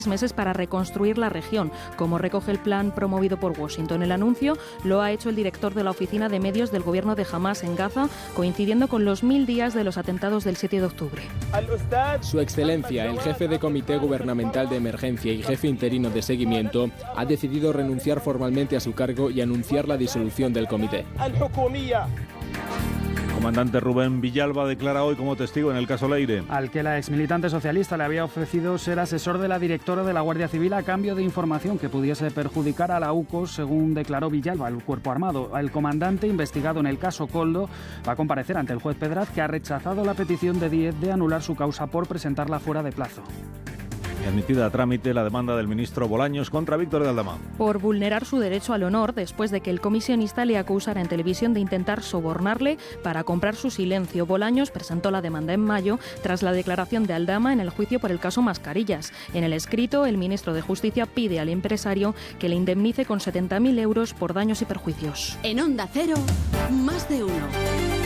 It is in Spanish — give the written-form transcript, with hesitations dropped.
meses para reconstruir la región, como recoge el plan promovido por Washington. El anuncio lo ha hecho el director de la oficina de medios del gobierno de Hamás en Gaza, coincidiendo con los 1000 días de los atentados del 7 de octubre. Su Excelencia, el jefe de Comité Gubernamental de Emergencia y jefe interino de seguimiento, ha decidido renunciar formalmente a su cargo y anunciar la disolución del comité. El comandante Rubén Villalba declara hoy como testigo en el caso Leire. Al que la exmilitante socialista le había ofrecido ser asesor de la directora de la Guardia Civil a cambio de información que pudiese perjudicar a la UCO, según declaró Villalba, el cuerpo armado. El comandante, investigado en el caso Koldo, va a comparecer ante el juez Pedraz, que ha rechazado la petición de Díez de anular su causa por presentarla fuera de plazo. Admitida a trámite la demanda del ministro Bolaños contra Víctor de Aldama. Por vulnerar su derecho al honor después de que el comisionista le acusara en televisión de intentar sobornarle para comprar su silencio. Bolaños presentó la demanda en mayo tras la declaración de Aldama en el juicio por el caso Mascarillas. En el escrito, el ministro de Justicia pide al empresario que le indemnice con 70.000 euros por daños y perjuicios. En Onda Cero, más de uno.